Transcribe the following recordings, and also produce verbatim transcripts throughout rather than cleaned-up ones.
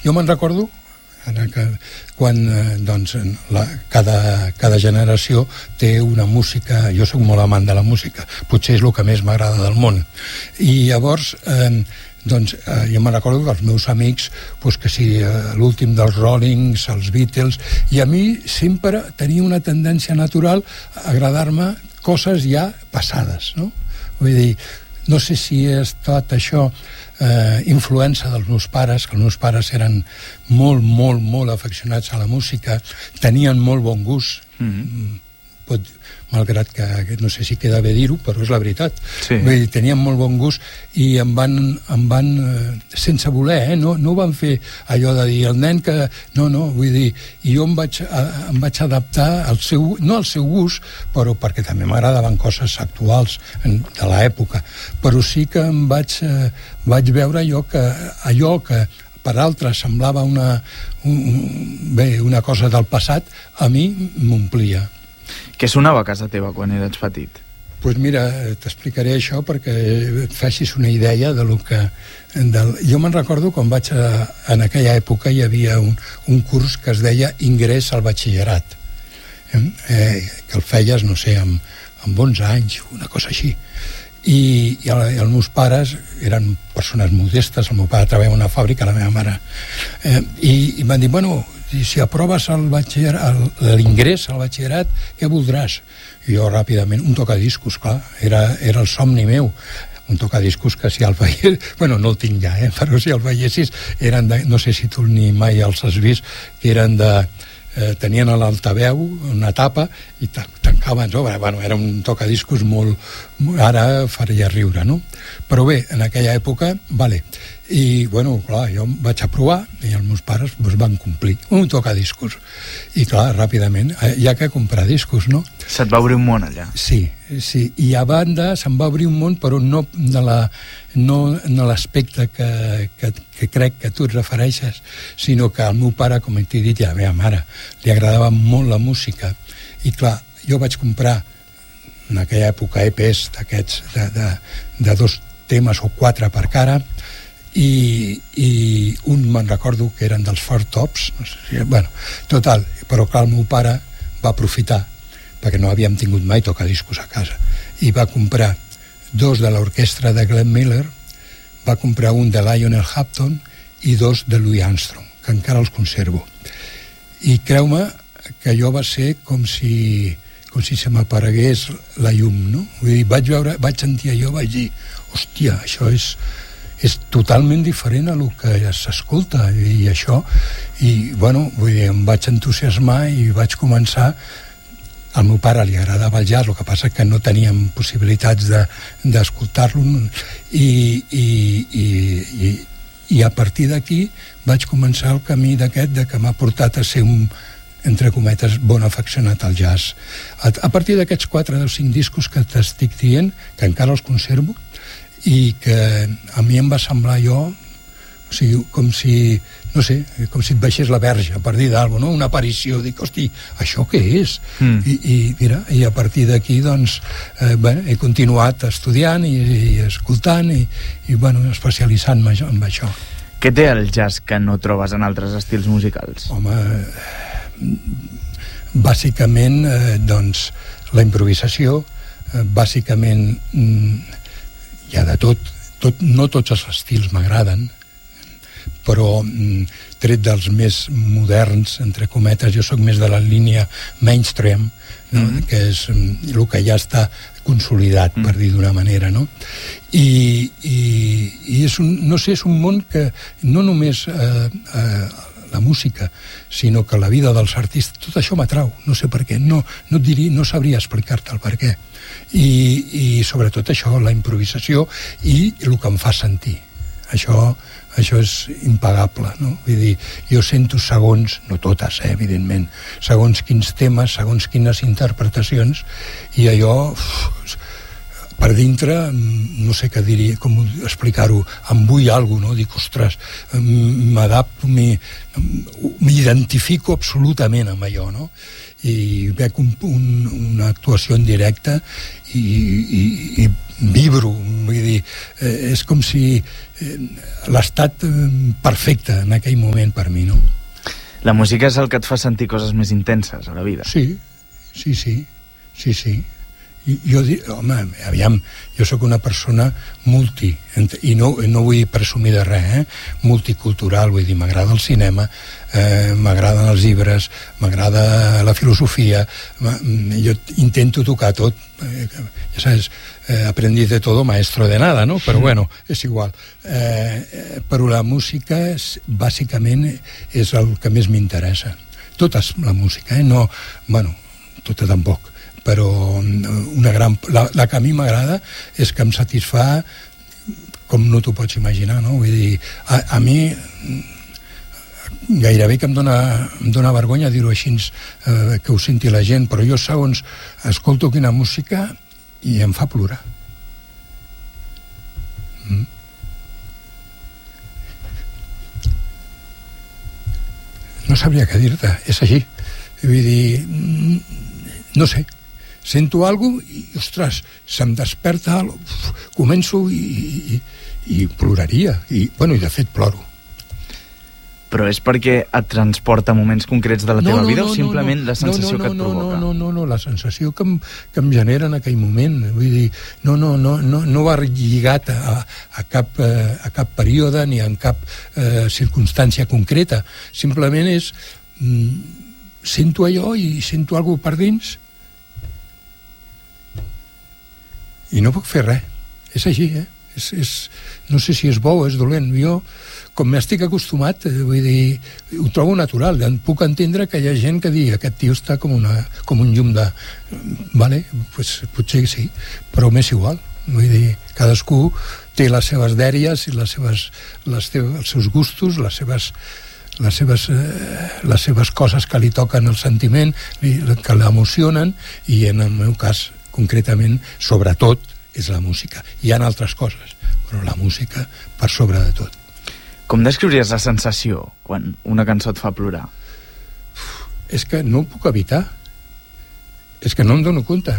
Jo me'n recordo que quan doncs, la, cada, cada generació té una música, jo soc molt amant de la música, potser és el que més m'agrada del món, i llavors eh, doncs eh, jo me'n recordo que els meus amics pues, que si eh, l'últim dels Rollings, els Beatles, i a mi sempre tenia una tendència natural a agradar-me coses ja passades, no? Vull dir, no sé si ha estat això eh, influència dels meus pares, que els meus pares eren molt, molt, molt afeccionats a la música, tenien molt bon gust, mm-hmm. Pot, malgrat que no sé si queda bé dir-ho, però és la veritat. Sí. Vull dir, tenien molt bon gust i em van, em van eh, sense voler, eh? no, no ho van fer allò de dir el nen que... No, no, vull dir, i jo em vaig, a, em vaig adaptar al seu, no al seu gust, però perquè també m'agradaven coses actuals en, de l'època, però sí que em vaig, eh, vaig veure allò que, allò que per altres semblava una, un, bé, una cosa del passat, a mi m'omplia. Què sonava a casa teva quan eres petit? Doncs pues mira, t'explicaré això perquè et facis una idea de lo que... Del... Jo me'n recordo quan vaig a... En aquella època hi havia un, un curs que es deia Ingrés al batxillerat, eh? Eh, que el feies, no sé, amb, amb onze anys, una cosa així. I, i, el, i els meus pares eren persones modestes, el meu pare treballava en una fàbrica, la meva mare, eh, i, i van dir, bueno, si aproves el l'ingrés al batxillerat, què voldràs? I jo ràpidament, un tocadiscos, clar, era, era el somni meu, un tocadiscos que si el veies, bueno, no el tinc ja, eh, però si el veiessis, eren de, no sé si tu ni mai els has vist, que eren de, eh, tenien a l'altaveu una tapa i tancaven, no? Bueno, era un tocadiscos molt, ara faria riure, no? Però bé, en aquella època, vale, i bueno, clar, jo vaig a provar i els meus pares doncs, van complir un tocadiscos i clar, ràpidament hi ha que comprar discos, no? Se't va obrir un món allà. Sí, sí, i a banda se'm va obrir un món, però no de la, no en l'aspecte que, que, que crec que tu et refereixes, sinó que al meu pare, com t'he dit, i a la meva mare li agradava molt la música i clar, jo vaig comprar en aquella època E Pes d'aquests de, de, de dos temes o quatre per cara i, i un me'n recordo que eren dels Four Tops, no sé si, bueno, total, però clar, el meu pare va aprofitar, perquè no havíem tingut mai tocadiscos a casa, i va comprar dos de l'orquestra de Glenn Miller, va comprar un de Lionel Hampton i dos de Louis Armstrong, que encara els conservo. I creu-me que allò va ser com si, com si se m'aparegués la llum, no? Vull dir, vaig veure, vaig sentir allò, vaig dir, hòstia, això és... és totalment diferent a el que s'escolta i això, i bueno, vull dir, em vaig entusiasmar i vaig començar. Al meu pare li agradava el jazz, el que passa que no teníem possibilitats de, d'escoltar-lo i, i, i, i, i a partir d'aquí vaig començar el camí d'aquest de que m'ha portat a ser un, entre cometes, bon afeccionat al jazz. A, a partir d'aquests quatre o cinc discos que t'estic dient, que encara els conservo, i que a mi em va semblar jo, o sigui, com si, no sé, com si et baixés la verge per dir d'alguna cosa, no? Una aparició, dic, hosti, això què és? Mm. I, i mira, i a partir d'aquí, doncs, eh, bé, he continuat estudiant i, i escoltant i, i bueno, especialitzant-me en això. Què té el jazz que no trobes en altres estils musicals? Home, bàsicament, eh, doncs, la improvisació, eh, bàsicament... Mm, hi ha de tot, tot, no tots els estils m'agraden, però mm, tret dels més moderns, entre cometes, jo sóc més de la línia mainstream, no? Mm-hmm. Que és mm, el que ja està consolidat, mm. per dir d'una manera, no? I, i, i és un, no sé, és un món que no només eh, eh, la música, sinó que la vida dels artistes, tot això m'atrau, no sé per què, no, no, et diria, no sabria explicar-te el per què. I, i sobretot això, la improvisació i el que em fa sentir. Això, això és impagable, no? Vull dir, jo sento segons, no totes, eh, evidentment, segons quins temes, segons quines interpretacions, i allò... Uf, per dintre, no sé què diria, com explicar-ho, em vull alguna cosa, no? Dic, ostres, m'adapto, m'identifico absolutament amb allò, no? I veig un, un, una actuació en directe i, i, i vibro, vull dir, eh, és com si eh, l'estat eh, perfecte en aquell moment per mi, no? La música és el que et fa sentir coses més intenses a la vida. Sí, sí, sí, sí, sí. I jo dic, home, aviam, jo sóc una persona multi, i no, no vull presumir de res, eh? multicultural, vull dir, m'agrada el cinema, eh, m'agraden els llibres, m'agrada la filosofia, jo intento tocar tot, eh, ja saps, eh, aprendí de todo, maestro de nada, no? Però bueno, és igual. Eh, però la música, és, bàsicament, és el que més m'interessa. Tota la música, eh? No, bueno, tota tampoc, però una gran, la, la que a mi m'agrada és que em satisfà com no t'ho pots imaginar, no? Vull dir, a, a mi gairebé que em dona, em dona vergonya dir-ho així, eh, que ho senti la gent, però jo segons escolto quina música i em fa plorar. Mm. No sabria què dir-te, és així. Vull dir, no sé, sento alguna cosa i, ostres, se'm desperta, uf, començo i, i, i ploraria. I, bueno, i de fet ploro. Però és perquè et transporta moments concrets de la teva no, no, vida no, o simplement no, no, la sensació no, no, que et no, provoca? No, no, no, no, la sensació que em, que em genera en aquell moment. Vull dir, no, no, no, no, no va lligat a, a, cap, a cap període ni en cap eh, circumstància concreta. Simplement és... Mm, sento allò i sento alguna cosa per dins i no puc fer res. És així, eh? És, és, no sé si és bo o és dolent. Jo, com m'estic acostumat, eh, vull dir, ho trobo natural. Puc entendre que hi ha gent que digui aquest tio està com, una, com un llum de... Vale, pues, potser sí, però m'és igual. Vull dir, cadascú té les seves dèries i les seves, les teves, els seus gustos, les seves... Les seves, eh, les seves coses que li toquen el sentiment, que l'emocionen, i en el meu cas, concretament, sobretot, és la música. Hi ha altres coses, però la música per sobre de tot. Com descriuries la sensació quan una cançó et fa plorar? Uf, és que no ho puc evitar. És que no em dono compte.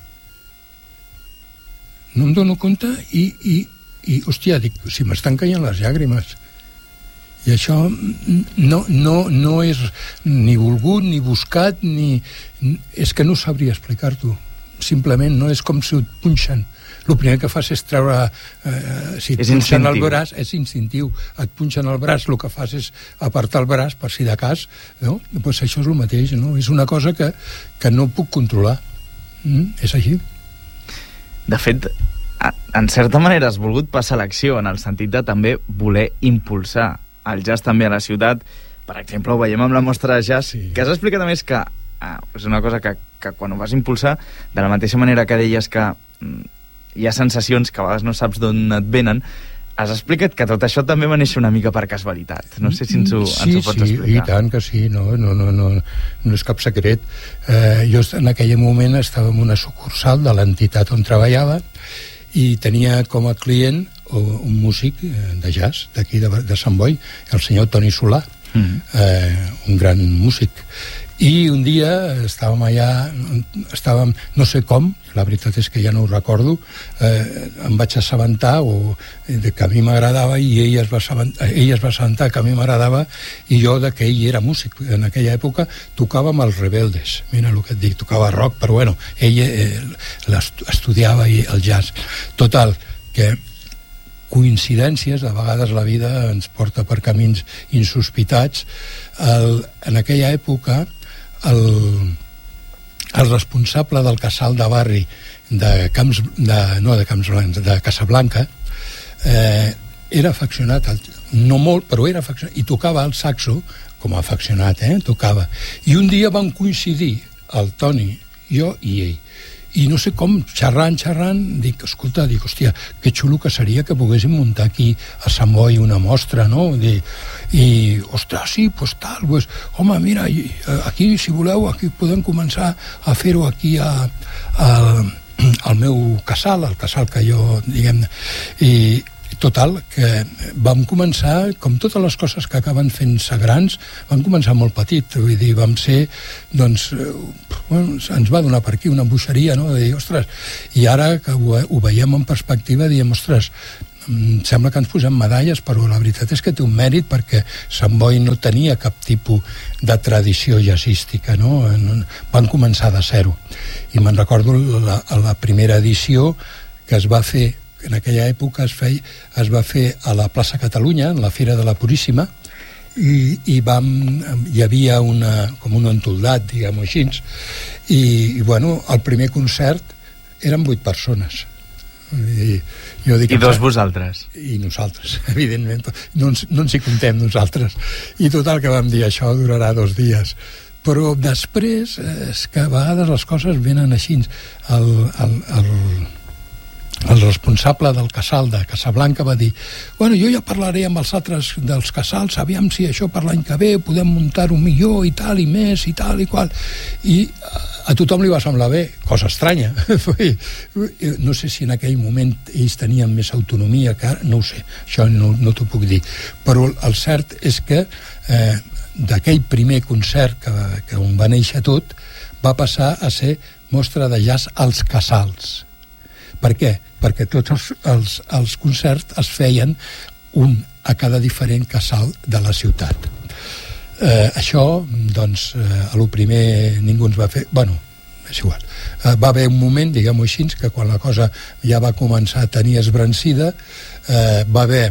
No em dono compte i, i, i hòstia, dic, si m'estan caient les llàgrimes. I això no, no, no és ni volgut, ni buscat, ni... És que no sabria explicar-t'ho. Simplement no és com si et punxen. El primer que fas és treure... Eh, si et és punxen instintiu. el braç, és instintiu. Et punxen el braç, el que fas és apartar el braç, per si de cas, no? Pues això és el mateix, no? És una cosa que, que no puc controlar. Mm? És així. De fet, en certa manera has volgut passar l'acció en el sentit de també voler impulsar el jazz també a la ciutat. Per exemple, ho veiem amb la mostra de jazz, sí. Que has explicat a més que ah, és una cosa que, que quan ho vas impulsar, de la mateixa manera que deies que mm, hi ha sensacions que a vegades no saps d'on et venen, has explicat que tot això també va néixer una mica per casualitat. No sé si ens ho, sí, ens ho pots sí, explicar. Sí, i tant que sí, no, no, no, no, no és cap secret. Eh, jo en aquell moment estava en una sucursal de l'entitat on treballava i tenia com a client un músic de jazz d'aquí de, de Sant Boi, el senyor Toni Solà, mm-hmm. eh, un gran músic. I un dia estàvem allà, estàvem, no sé com, la veritat és que ja no ho recordo, eh, em vaig assabentar o, de que a mi m'agradava i ell es va assabentar, ell es va assabentar que a mi m'agradava i jo de que ell era músic. En aquella època tocava amb els Rebeldes, mira el que et dic, tocava rock, però bueno, ell eh, estudiava el jazz. Total, que coincidències, de vegades la vida ens porta per camins insospitats. El, en aquella època el, el responsable del casal de barri de Camps, de, no de Camps Blancs, de Casablanca, eh, era afeccionat al, no molt, però era afeccionat i tocava el saxo com a afeccionat, eh, tocava, i un dia van coincidir el Toni, jo i ell. I no sé com, xerrant, xerrant, dic, escolta, dic, hòstia, que xulo que seria que poguéssim muntar aquí a Sant Boi una mostra, no? I, i ostres, sí, pues tal, pues, home, mira, aquí, si voleu, aquí podem començar a fer-ho aquí a, a, al meu casal, al casal que jo, diguem, i total, que vam començar, com totes les coses que acaben fent-se grans, vam començar molt petit, vull dir, vam ser, doncs, bueno, ens va donar per aquí una embuixeria, no? De dir, ostres, i ara que ho, ho veiem en perspectiva, diem, ostres, sembla que ens posem medalles, però la veritat és que té un mèrit, perquè Sant Boi no tenia cap tipus de tradició jazzística, no? Van començar de zero. I me'n recordo la, la primera edició que es va fer, en aquella època es, feia, es va fer a la plaça Catalunya, en la Fira de la Puríssima, i, i vam, hi havia una, com un entoldat, diguem-ho així, i, i bueno, el primer concert eren vuit persones. I, jo dic, I dos vosaltres. I nosaltres, evidentment. No ens, no ens hi comptem nosaltres. I total, que vam dir, això durarà dos dies. Però després, és que a vegades les coses venen així. El, el, el, el responsable del casal de Casablanca va dir, bueno, jo ja parlaré amb els altres dels casals, aviam si això per l'any que ve podem muntar-ho millor i tal, i més, i tal, i qual. I a tothom li va semblar bé, cosa estranya. No sé si en aquell moment ells tenien més autonomia que ara, no ho sé, això no, no t'ho puc dir. Però el cert és que eh, d'aquell primer concert que, que on va néixer tot, va passar a ser mostra de jazz als casals. Per què? Perquè tots els, els, els concerts es feien un a cada diferent casal de la ciutat. Eh, això, doncs, eh, a lo primer ningú ens va fer... Bueno, és igual. Eh, va haver un moment, diguem-ho així, que quan la cosa ja va començar a tenir esbrancida, eh, va haver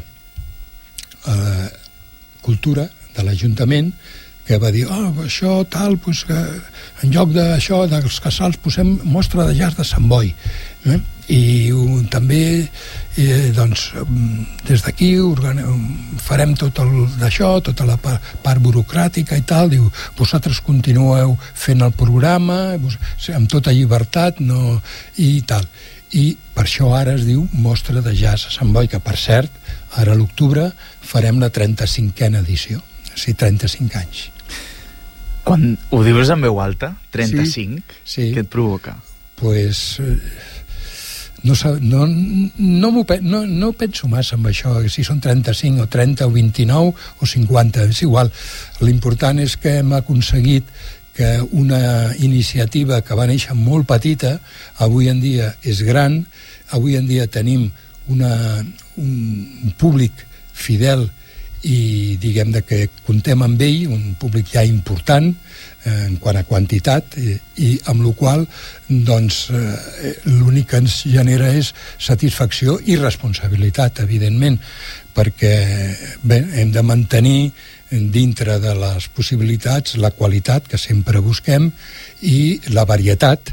eh, cultura de l'Ajuntament que va dir, oh, això tal, pues, que en lloc d'això, dels casals, posem mostra de jazz de Sant Boi. Eh? I uh, també eh, doncs, des d'aquí farem tot el d'això, tota la part, part burocràtica i tal. Diu, vosaltres continueu fent el programa amb tota llibertat, no, i tal. I per això ara es diu Mostra de Jazz a Sant Boi, que per cert, ara a l'octubre farem la trenta-cinquena edició, o sigui, trenta-cinc anys. Quan ho dius en veu alta, trenta-cinc, sí, sí. Què et provoca? Pues eh, no, no, no, no, no penso massa en això, si són trenta-cinc o trenta o vint-i-nou o cinquanta, és igual. L'important és que hem aconseguit que una iniciativa que va néixer molt petita, avui en dia és gran, avui en dia tenim una, un públic fidel i diguem de que comptem amb ell, un públic ja important eh, en quant a quantitat, i, i amb la qual doncs eh, l'únic que ens genera és satisfacció i responsabilitat, evidentment, perquè bé, hem de mantenir dintre de les possibilitats la qualitat que sempre busquem i la varietat.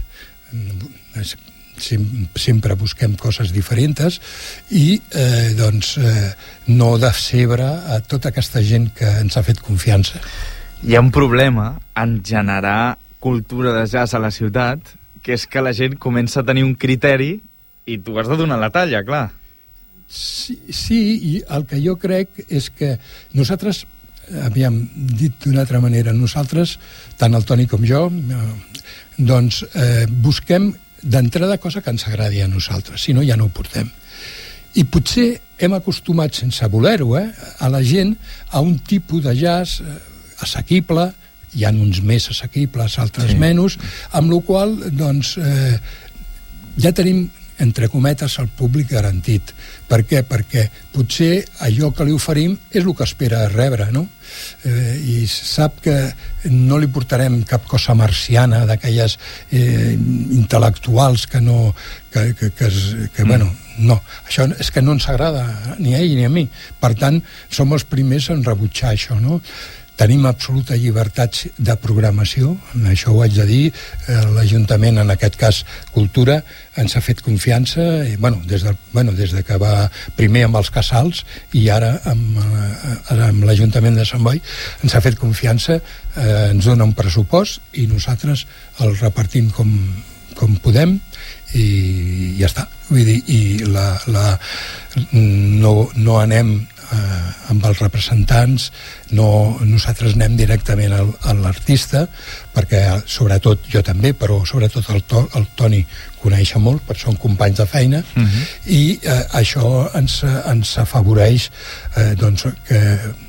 Sempre busquem coses diferents i eh, doncs eh, no decebre a tota aquesta gent que ens ha fet confiança. Hi ha un problema en generar cultura de jazz a la ciutat, que és que la gent comença a tenir un criteri i tu has de donar la talla, clar. Sí, sí, i el que jo crec és que nosaltres, havíem dit d'una altra manera, nosaltres, tant el Toni com jo, eh, doncs eh, busquem d'entrada cosa que ens agradi a nosaltres, si no ja no ho portem. I potser hem acostumat, sense voler-ho, eh, a la gent a un tipus de jazz eh, assequible, hi ha uns més assequibles, altres sí. menys, amb la qual doncs, eh, ja tenim, entre cometes, el públic garantit. Per què? Perquè potser allò que li oferim és el que espera rebre, no? Eh, i sap que no li portarem cap cosa marciana d'aquelles eh, intel·lectuals que no que, que, que, que mm. bueno, no, això és que no ens agrada ni a ell ni a mi, per tant som els primers en rebutjar això, no? Tenim absoluta llibertat de programació, això ho haig de dir, l'Ajuntament, en aquest cas Cultura, ens ha fet confiança, i, bueno, des de, bueno, des de que va primer amb els casals i ara amb, amb l'Ajuntament de Sant Boi, ens ha fet confiança, eh, ens dona un pressupost i nosaltres el repartim com, com podem i ja està. Vull dir, i la, la, no, no anem eh, amb els representants, no, nosaltres anem directament al, a l'artista, perquè sobretot jo també, però sobretot el, to, el Toni coneix molt, perquè són companys de feina, uh-huh. i eh, això ens, ens afavoreix eh, doncs, que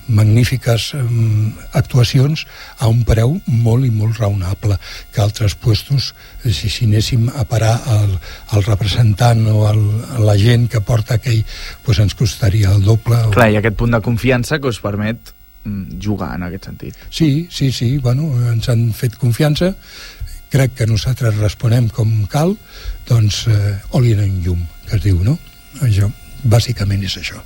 magnífiques um, actuacions a un preu molt i molt raonable, que altres puestos, si, si anéssim a parar el, el representant o el, la gent que porta aquell, pues ens costaria el doble. O... Clar, i aquest punt de confiança que us permet jugar en aquest sentit. Sí, sí, sí, bueno, ens han fet confiança, crec que nosaltres responem com cal, doncs eh, oli en llum, que es diu, no? Això, bàsicament és això.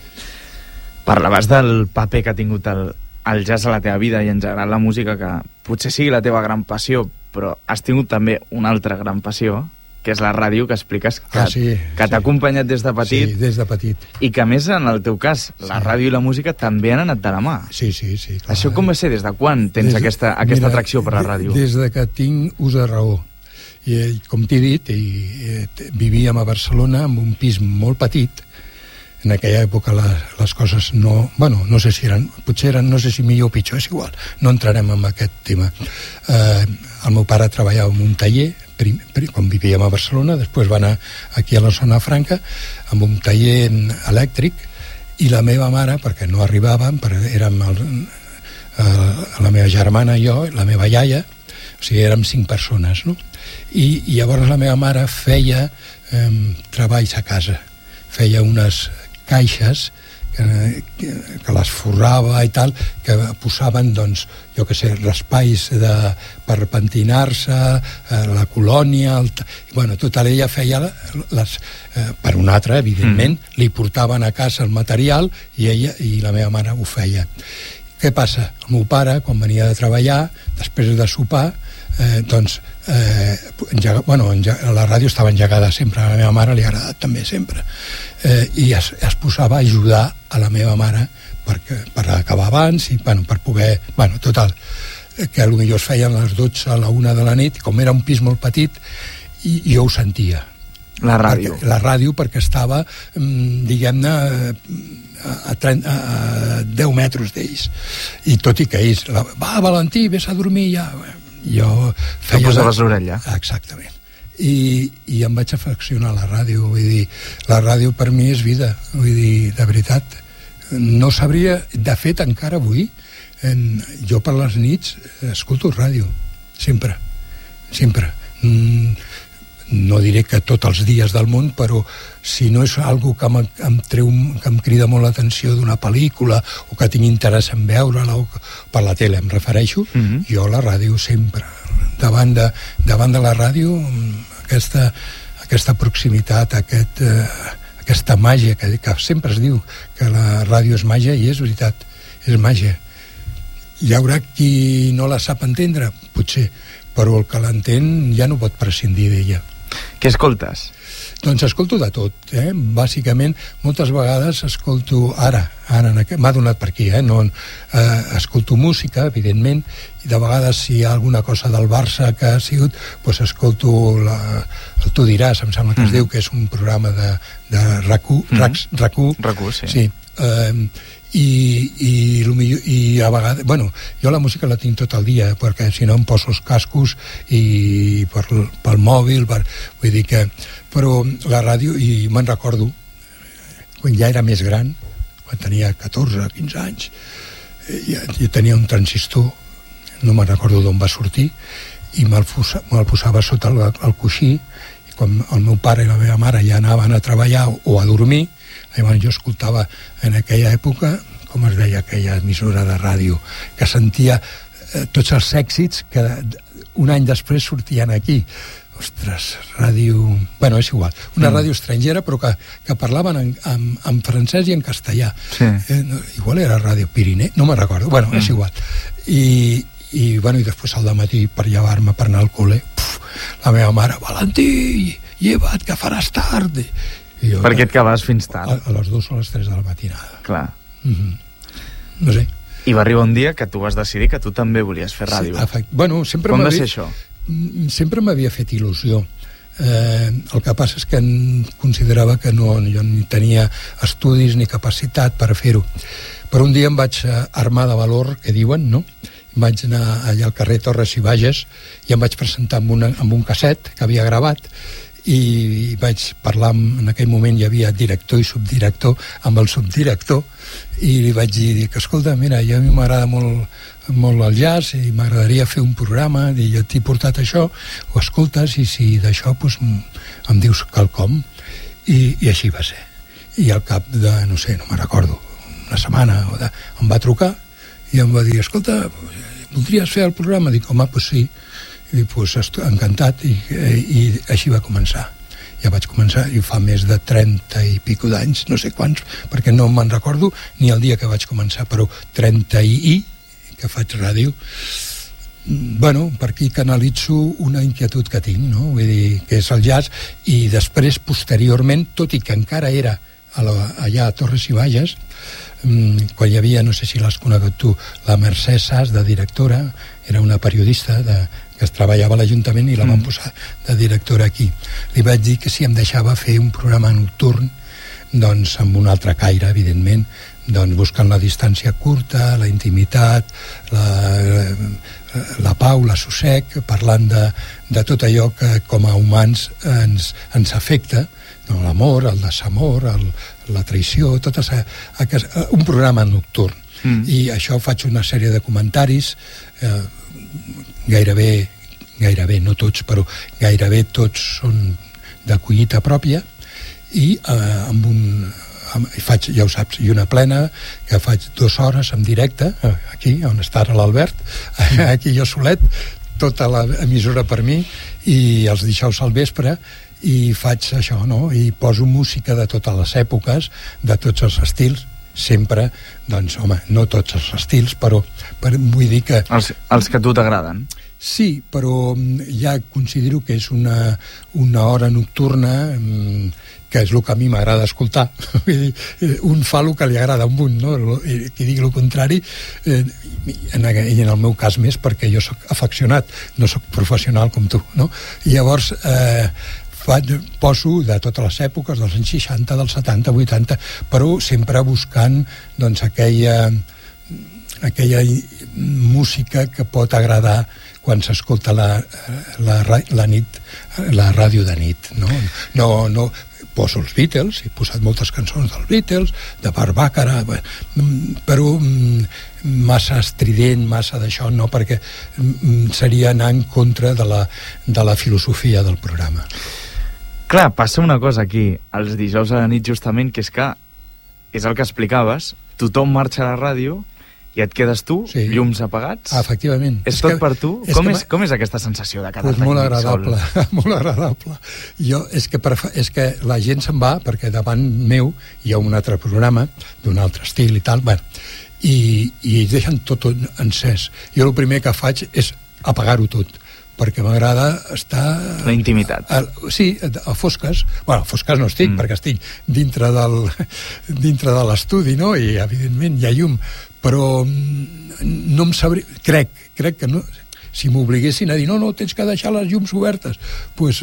Parlaves del paper que ha tingut el, el jazz a la teva vida i en general la música, que potser sigui la teva gran passió, però has tingut també una altra gran passió, que és la ràdio, que expliques que, ah, sí, que t'ha sí. acompanyat des de petit. Sí, des de petit. I que, a més, en el teu cas, la sí. ràdio i la música també han anat de la mà. Sí, sí, sí. Clar. Això com va ser? Des de quan tens des, aquesta, aquesta mira, atracció per la ràdio? Des de que tinc ús de raó. I, com t'he dit, i, i, vivíem a Barcelona amb un pis molt petit. En aquella època les, les coses no... Bueno, no sé si eren... Potser eren, no sé si millor o pitjor, és igual. No entrarem en aquest tema. Eh, el meu pare treballava en un taller, prim, prim, quan vivíem a Barcelona, després va anar aquí a la zona franca, amb un taller elèctric, i la meva mare, perquè no arribàvem, perquè érem el, eh, la meva germana i jo, la meva iaia, o sigui, érem cinc persones, no? I, i llavors la meva mare feia eh, treballs a casa, feia unes caixes que, que, que les forrava i tal, que posaven, doncs, jo que sé, raspalls de, per pentinar-se, eh, la colònia, el, bueno, tota ella feia les, eh, per un altre, evidentment, mm. li portaven a casa el material i ella i la meva mare ho feia. Què passa? El meu pare, quan venia de treballar, després de sopar, eh, doncs, eh, engega, bueno, engega, la ràdio estava engegada sempre, a la meva mare li ha agradat també sempre, eh, i es, es posava a ajudar a la meva mare perquè, per acabar abans i bueno, per poder, bueno, total, que potser es feien les dotze a la una de la nit, com era un pis molt petit, i, i jo ho sentia. La ràdio. Perquè, la ràdio perquè estava, diguem-ne, a, trenta, a deu metres d'ells. I tot i que ells, la, va, Valentí, vés a dormir ja. Jo feia... Que posaves l'orella. Exactament. I, I em vaig afeccionar a la ràdio. Vull dir, la ràdio per mi és vida. Vull dir, de veritat, no sabria... De fet, encara avui, en, jo per les nits escolto ràdio. Sempre. Sempre. Mm, no diré que tots els dies del món, però si no és algo que em, em treu, que em crida molt l'atenció d'una pel·lícula o que tinc interès en veure-la o per la tele em refereixo, mm-hmm. jo la ràdio sempre davant de, davant de la ràdio aquesta, aquesta proximitat, aquest, eh, aquesta màgia que, que sempre es diu que la ràdio és màgia, i és veritat, és màgia. Hi haurà qui no la sap entendre, potser, però el que l'entén ja no pot prescindir d'ella. Què escoltes? Doncs escolto de tot, eh? Bàsicament, moltes vegades escolto, ara, ara m'ha donat per aquí, eh? No, eh, escolto música, evidentment, i de vegades si hi ha alguna cosa del Barça que ha sigut, doncs escolto la, el Tu diràs, em sembla que mm. es diu, que és un programa de, de RAC-u, mm. RAC-u, RAC-u, sí. sí. Eh, i, i, millor, i a vegades, bueno, jo la música la tinc tot el dia, perquè si no em poso els cascos i per, pel mòbil, per, vull dir que, però la ràdio, i me'n recordo quan ja era més gran, quan tenia catorze, quinze anys, ja, ja tenia un transistor, no me'n recordo d'on va sortir, i me'l, posa, me'l posava sota el, el coixí, i quan el meu pare i la meva mare ja anaven a treballar o a dormir, llavors jo escoltava en aquella època, com es deia aquella emissora de ràdio, que sentia eh, tots els èxits que un any després sortien aquí. Ostres, ràdio... Bueno, és igual. Una mm. ràdio estrangera, però que, que parlaven en, en, en francès i en castellà. Sí. Eh, no, igual era ràdio Pirineu, no me'n recordo. Bueno, mm. és igual. I, i, bueno, i després al dematí per llevar-me per anar al col·le, puf, la meva mare, Valentí, lleva't, que faràs tard. Jo, per què et quedaves fins tard? A, a les dues o a les tres de la matinada. Clar. Mm-hmm. No sé. I va arribar un dia que tu vas decidir que tu també volies fer ràdio. Sí, efect... bueno, sempre Com va ser això? Sempre m'havia fet il·lusió. Eh, el que passa és que considerava que no, jo ni tenia estudis ni capacitat per fer-ho. Però un dia em vaig armar de valor, que diuen, no? Vaig anar allà al carrer Torres i Bages i em vaig presentar amb, una, amb un casset que havia gravat i vaig parlar, en aquell moment hi havia director i subdirector, amb el subdirector, i li vaig dir que, escolta, mira, a mi m'agrada molt, molt el jazz i m'agradaria fer un programa, i jo t'he portat això, ho escoltes, i si d'això doncs, em dius quelcom. I, i així va ser. I al cap de, no sé, no me'n recordo, una setmana o de, em va trucar i em va dir, escolta, voldries fer el programa? Dic, home, doncs sí. I dic, pues, encantat, i, i així va començar. Ja vaig començar, i fa més de trenta i pico d'anys, no sé quants, perquè no me'n recordo ni el dia que vaig començar, però trenta i que faig ràdio. Bueno, per aquí canalitzo una inquietud que tinc, no? Vull dir, que és el jazz, i després, posteriorment, tot i que encara era a la, allà a Torres i Bages, quan hi havia, no sé si l'has conegut tu, la Mercè Sas, de directora, era una periodista de, que es treballava a l'Ajuntament, i la van posar de directora aquí. Li vaig dir que si em deixava fer un programa nocturn, doncs amb un altre caire, evidentment, doncs buscant la distància curta, la intimitat, la, la pau, l'assossec, parlant de, de tot allò que com a humans ens, ens afecta, no, l'amor, el desamor, el, la traïció, tot això, un programa nocturn. Mm. I això faig una sèrie de comentaris, eh, gairebé, gairebé, no tots, però gairebé tots són de collita pròpia, i eh, amb un... faig, ja ho saps, i una plena que faig dues hores en directe aquí, on està ara l'Albert, aquí jo solet, tota l'emissora per mi, i els dijous al vespre, i faig això, no? I poso música de totes les èpoques, de tots els estils, sempre, doncs, home, no tots els estils, però, però vull dir que... Els, els que a tu t'agraden. Sí, però ja considero que és una, una hora nocturna, que és el que a mi m'agrada escoltar. Un fa el que li agrada a un, no? Qui digui el contrari, eh, en, en el meu cas més, perquè jo sóc afeccionat, no sóc professional com tu, no? I llavors eh, faig, poso de totes les èpoques, dels anys seixanta, dels setanta, vuitanta, però sempre buscant doncs aquella aquella música que pot agradar quan s'escolta la, la, la nit, la ràdio de nit, no? No, no, poso els Beatles, he posat moltes cançons dels Beatles, de Barbàcara, però massa estrident, massa d'això, no, perquè seria anar en contra de la, de la filosofia del programa. Clar, passa una cosa aquí, els dijous a la nit justament, que és que és el que explicaves, tothom marxa a la ràdio i et quedes tu, sí. Llums apagats. Ah, efectivament. És, és tot que, per tu? És com, és, com és aquesta sensació de quedar-te pues molt agradable, molt agradable. Jo, és que, prefer, és que la gent se'n va, perquè davant meu hi ha un altre programa, d'un altre estil i tal, bueno, i, i ells deixen tot encès. Jo el primer que faig és apagar-ho tot, perquè m'agrada estar... La intimitat. A, sí, a, a fosques. Bueno, a fosques no estic, mm. perquè estic dintre del dintre de l'estudi, no? I, evidentment, hi ha llum. Però no em sabria... Crec, crec que no... Si m'obliguessin a dir, no, no, tens que deixar les llums obertes, pues,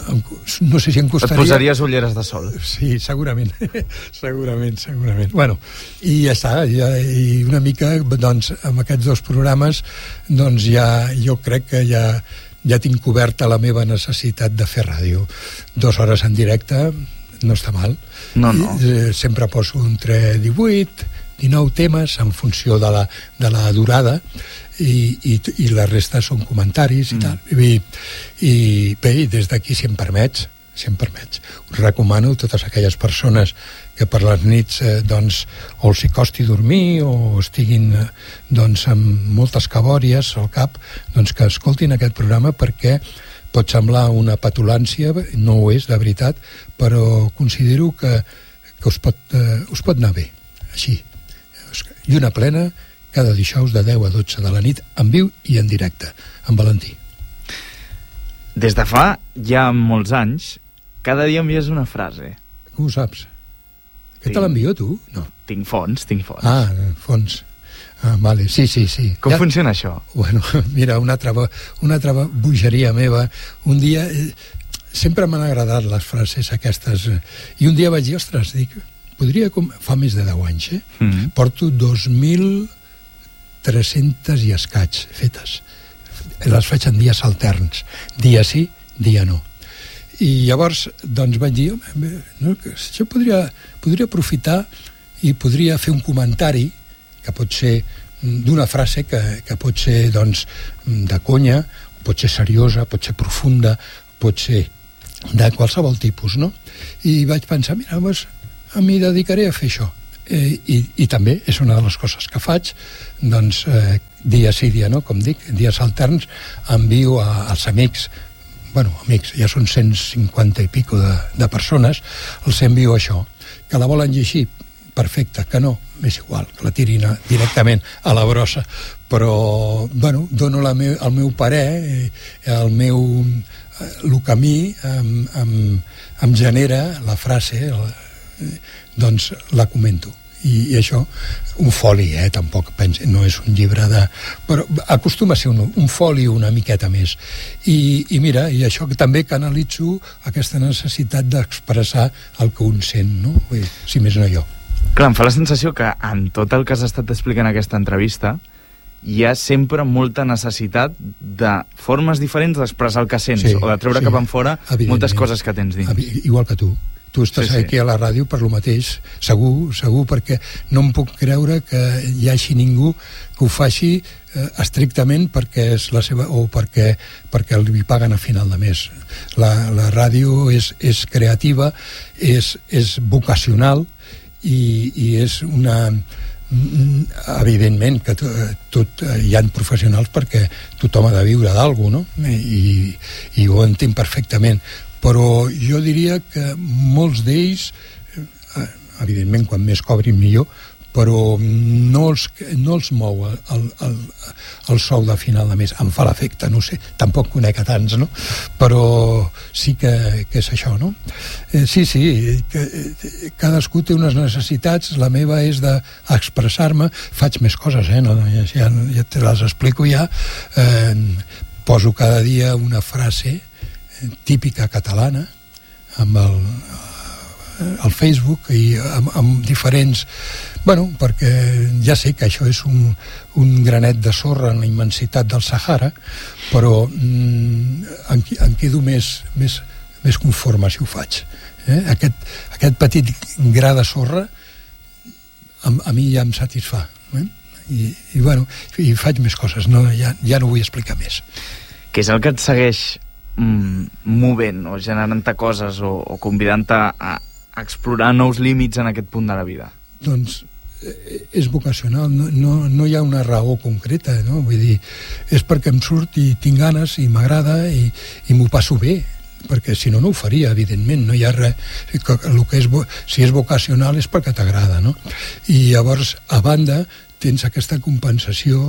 no sé si em costaria... Et posaries ulleres de sol. Sí, segurament. segurament, segurament. Bueno, i ja està. Ja, I una mica, doncs, amb aquests dos programes, doncs ja, jo crec que ja, ja tinc coberta la meva necessitat de fer ràdio. Dues hores en directe no està mal. No, no. I, eh, sempre poso entre divuit, dinou temes en funció de la, de la durada, i, i, i la resta són comentaris i mm. tal. I, i bé, des d'aquí, si em permets, si em permets, us recomano a totes aquelles persones que per les nits eh, doncs, o els hi costi dormir o estiguin eh, doncs, amb moltes cabòries al cap, doncs que escoltin aquest programa, perquè pot semblar una petulància, no ho és, de veritat, però considero que, que us, pot, eh, us pot anar bé, així. I una plena cada dijous de deu a dotze de la nit, en viu i en directe, amb Valentí. Des de fa ja molts anys, cada dia envies una frase. Com ho saps? Que te l'envio, tu? No. Tinc fons, tinc fons. Ah, fons. Ah, vale, sí, sí, sí. Com ja... funciona això? Bueno, mira, una altra, una altra bogeria meva. Un dia... Eh, sempre m'han agradat les frases aquestes. I un dia vaig dir, ostres, dic... podria, com... fa més de deu anys, eh? Mm-hmm. Porto dos mil tres-centes i escaig fetes. Les faig en dies alterns. Dia sí, dia no. I llavors doncs vaig dir, home, no, que això podria, podria aprofitar i podria fer un comentari que pot ser d'una frase que, que pot ser doncs de conya, pot ser seriosa, pot ser profunda, pot ser de qualsevol tipus, no? I vaig pensar, mira, doncs, em dedicaré a fer això. Eh, i, i també és una de les coses que faig, doncs eh, dia sí, dia no, com dic, dies alterns, envio a, als amics, bueno, amics, ja són cent cinquanta i pico de, de persones, els envio això, que la volen llegir, perfecte, que no, m'és igual, que la tirin a, directament a la brossa, però, bueno, dono la meu, el meu parer, eh, el meu, eh, el que a mi em, em, em genera la frase, el, eh, doncs la comento. I, i això, un foli, eh, tampoc pensi, no és un llibre de... però acostuma a ser un, un foli una miqueta més. I, i mira, i això que també canalitzo aquesta necessitat d'expressar el que un sent, no? Vull dir, si més no jo. Clar, em fa la sensació que en tot el que has estat explicant en aquesta entrevista hi ha sempre molta necessitat de formes diferents d'expressar el que sents, sí, o de treure sí, cap enfora moltes coses que tens dins. Igual que tu. Tu estàs sí, sí. aquí a la ràdio per lo mateix, segur, segur, perquè no em puc creure que hi hagi ningú que ho faci eh, estrictament perquè és la seva, o perquè, perquè li paguen a final de mes. La, la ràdio és, és creativa, és, és vocacional i, i és una... evidentment que tot, hi ha professionals perquè tothom ha de viure d'alguna cosa, no? I, i ho entenc perfectament, però jo diria que molts d'ells, evidentment quan més cobrin millor, però no els, no els mou el, el, el sou de final de mes. Em fa l'efecte, no sé, tampoc conec a tants, no? Però sí que, que és això, no? Eh, sí, sí, que, cadascú té unes necessitats, la meva és d'expressar-me, faig més coses, eh? No, ja, ja te les explico ja, eh, poso cada dia una frase típica catalana amb el, el Facebook i amb, amb diferents... Bueno, perquè ja sé que això és un, un granet de sorra en la immensitat del Sahara, però mm, em, em quedo més, més, més conforme si ho faig. Eh? Aquest, aquest petit gra de sorra a, a mi ja em satisfà. Eh? I, i, bueno, i faig més coses, no, ja, ja no vull explicar més. Què és el que et segueix movent o generant-te coses o, o convidant-te a, a explorar nous límits en aquest punt de la vida? Doncs és vocacional, no, no, no hi ha una raó concreta, no? Vull dir, és perquè em surt i tinc ganes i m'agrada i, i m'ho passo bé, perquè si no no ho faria, evidentment, no hi ha res, el que és, si és vocacional és perquè t'agrada, no? I llavors, a banda, tens aquesta compensació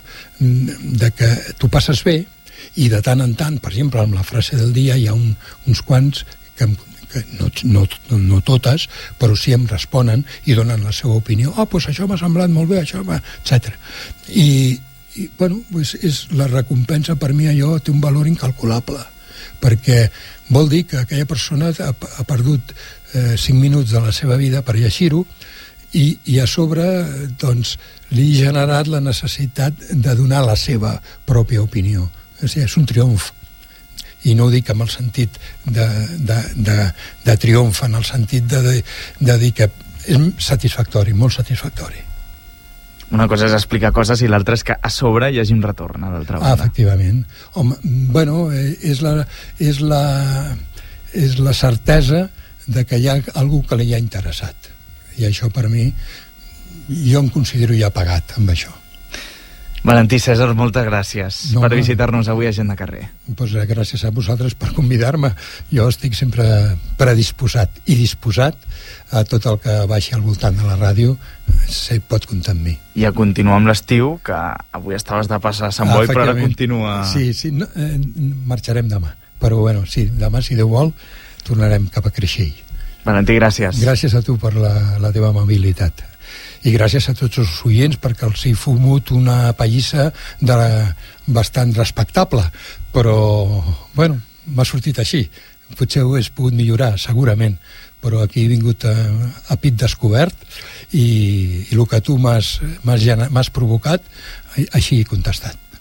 de que tu passes bé i de tant en tant, per exemple, amb la frase del dia hi ha un, uns quants que, que no, no, no totes, però sí em responen i donen la seva opinió. Ah, doncs això m'ha semblat molt bé, això, etcètera. I, i bueno, pues és la recompensa per mi, allò té un valor incalculable, perquè vol dir que aquella persona ha, ha perdut eh, cinc minuts de la seva vida per llegir-ho i, i a sobre, doncs, li ha generat la necessitat de donar la seva pròpia opinió. És, és un triomf, i no ho dic amb el sentit de, de, de, de triomf, en el sentit de, de, de dir que és satisfactori, molt satisfactori. Una cosa és explicar coses i l'altra és que a sobre hi hagi un retorn a l'altra banda. Ah, efectivament. Home, bueno, és la, és la, és la certesa de que hi ha algú que li ha interessat, i això per mi, jo em considero ja pagat amb això. Valentí Cèsar, moltes gràcies no, per visitar-nos avui a Gent de Carrer. Pues gràcies a vosaltres per convidar-me. Jo estic sempre predisposat i disposat a tot el que baixi al voltant de la ràdio, se pot comptar amb mi. I a continuar amb l'estiu, que avui estaves de passar a Sant Boi, però ara continua... Sí, sí, no, eh, marxarem demà, però bueno, sí, demà, si Déu vol, tornarem cap a Creixell. Valentí, gràcies. Gràcies a tu per la, la teva amabilitat. I gràcies a tots els oients perquè els he fumut una pallissa de la, bastant respectable, però bueno, m'ha sortit així. Potser ho he pogut millorar, segurament, però aquí he vingut a, a pit descobert i, i el que tu m'has provocat, així he contestat.